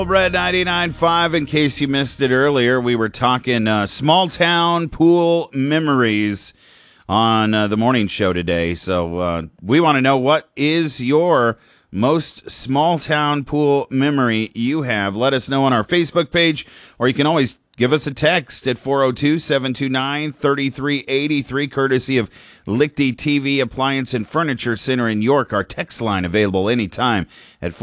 Red 99.5. In case you missed it earlier, we were talking small town pool memories on the morning show today. So we want to know, what is your most small town pool memory you have? Let us know on our Facebook page, or you can always give us a text at 402-729-3383, courtesy of Lichty TV Appliance and Furniture Center in York. Our text line available anytime at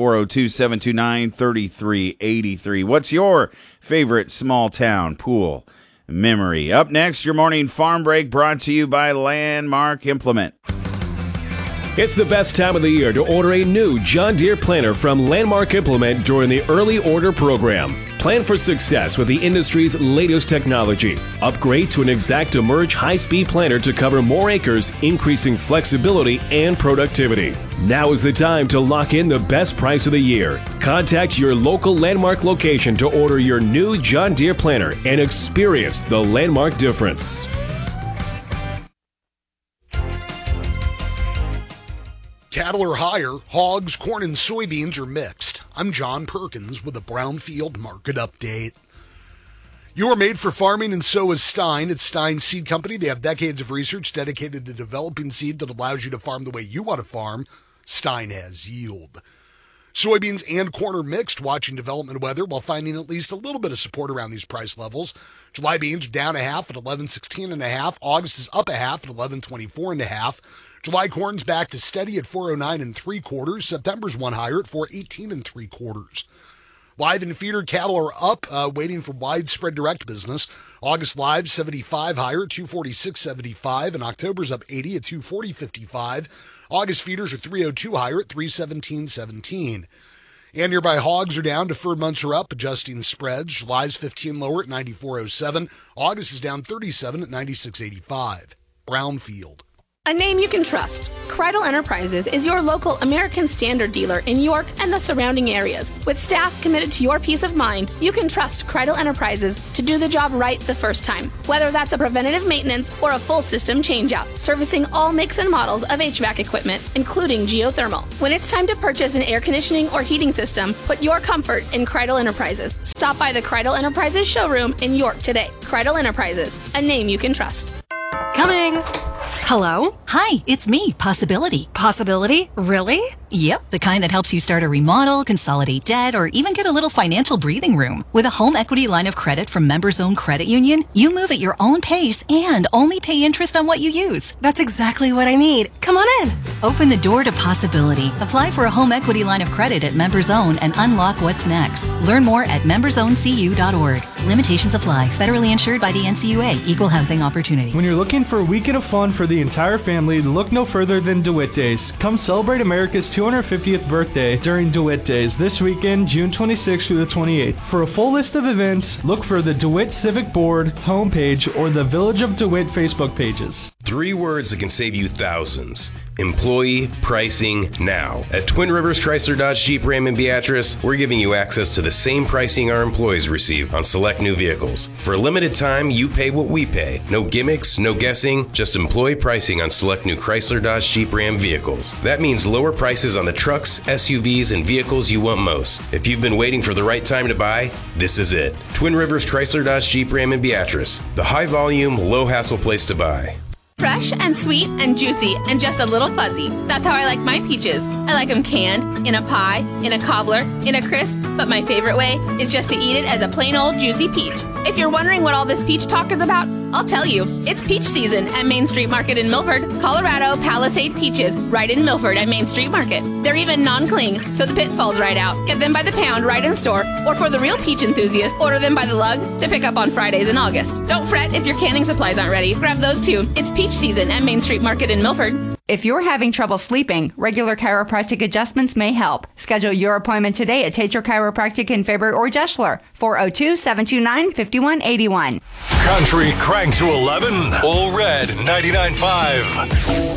402-729-3383. What's your favorite small town pool memory? Up next, your morning farm break brought to you by Landmark Implement. It's the best time of the year to order a new John Deere planter from Landmark Implement during the early order program. Plan for success with the industry's latest technology. Upgrade to an ExactEmerge high-speed planter to cover more acres, increasing flexibility and productivity. Now is the time to lock in the best price of the year. Contact your local Landmark location to order your new John Deere planter and experience the Landmark difference. Cattle are higher, hogs, corn, and soybeans are mixed. I'm John Perkins with a Brownfield Market Update. You are made for farming, and so is Stein. It's Stein Seed Company. They have decades of research dedicated to developing seed that allows you to farm the way you want to farm. Stein has yield. Soybeans and corn are mixed, watching development weather while finding at least a little bit of support around these price levels. July beans are down a half at 11.16.5. August is up a half at 11.24.5. July corn's back to steady at 409 3/4. September's one higher at 418 3/4. Live and feeder cattle are up, waiting for widespread direct business. August live 75 higher at 246.75, and October's up 80 at 240.55. August feeders are 302 higher at 317.17. And nearby hogs are down. Deferred months are up, adjusting spreads. July's 15 lower at 94.07. August is down 37 at 96.85. Brownfield. A name you can trust. Kreidel Enterprises is your local American Standard dealer in York and the surrounding areas. With staff committed to your peace of mind, you can trust Kreidel Enterprises to do the job right the first time. Whether that's a preventative maintenance or a full system changeout, servicing all makes and models of HVAC equipment, including geothermal. When it's time to purchase an air conditioning or heating system, put your comfort in Kreidel Enterprises. Stop by the Kreidel Enterprises showroom in York today. Kreidel Enterprises, a name you can trust. Coming. Hello? Hi, it's me, Possibility. Possibility? Really? Yep, the kind that helps you start a remodel, consolidate debt, or even get a little financial breathing room. With a home equity line of credit from Members Own Credit Union, you move at your own pace and only pay interest on what you use. That's exactly what I need. Come on in. Open the door to possibility. Apply for a home equity line of credit at Members Own and unlock what's next. Learn more at membersowncu.org. Limitations apply. Federally insured by the NCUA. Equal housing opportunity. When you're looking for a weekend of fun for the entire family, look no further than DeWitt Days. Come celebrate America's 250th birthday during DeWitt Days this weekend, June 26th through the 28th. For a full list of events, look for the DeWitt Civic Board homepage or the Village of DeWitt Facebook pages. 3 words that can save you thousands. Employee pricing now. At Twin Rivers Chrysler Dodge Jeep Ram and Beatrice, we're giving you access to the same pricing our employees receive on select new vehicles. For a limited time, you pay what we pay. No gimmicks, no guessing, just employee pricing on select new Chrysler Dodge Jeep Ram vehicles. That means lower prices on the trucks, SUVs, and vehicles you want most. If you've been waiting for the right time to buy, this is it. Twin Rivers Chrysler Dodge Jeep Ram and Beatrice, the high volume, low hassle place to buy. Fresh and sweet and juicy and just a little fuzzy. That's how I like my peaches. I like them canned, in a pie, in a cobbler, in a crisp, but my favorite way is just to eat it as a plain old juicy peach. If you're wondering what all this peach talk is about, I'll tell you. It's peach season at Main Street Market in Milford. Colorado Palisade peaches right in Milford at Main Street Market. They're even non-cling, so the pit falls right out. Get them by the pound right in store, or for the real peach enthusiast, order them by the lug to pick up on Fridays in August. Don't fret if your canning supplies aren't ready. Grab those too. It's peach season at Main Street Market in Milford. If you're having trouble sleeping, regular chiropractic adjustments may help. Schedule your appointment today at Tater Chiropractic in Faber or Jeschler, 402-729-5181. Country crank to 11, All Red 99.5.